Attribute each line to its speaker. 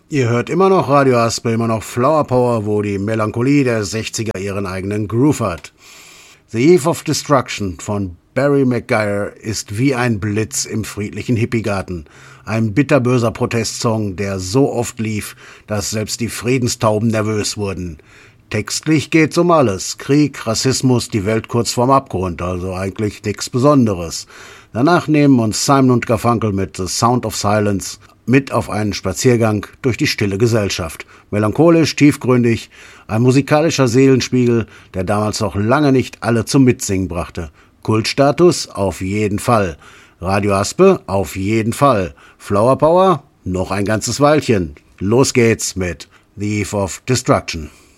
Speaker 1: Ihr hört immer noch Radio Aspe, immer noch Flower Power, wo die Melancholie der 60er ihren eigenen Groove hat. The Eve of Destruction von Barry McGuire ist wie ein Blitz im friedlichen Hippiegarten. Ein bitterböser Protestsong, der so oft lief, dass selbst die Friedenstauben nervös wurden. Textlich geht's um alles. Krieg, Rassismus, die Welt kurz vorm Abgrund, also eigentlich nichts Besonderes. Danach nehmen uns Simon & Garfunkel mit The Sound of Silence mit auf einen Spaziergang durch die stille Gesellschaft. Melancholisch, tiefgründig, ein musikalischer Seelenspiegel, der damals noch lange nicht alle zum Mitsingen brachte. Kultstatus? Auf jeden Fall. Radio Aspe? Auf jeden Fall. Flower Power? Noch ein ganzes Weilchen. Los geht's mit The Eve of Destruction.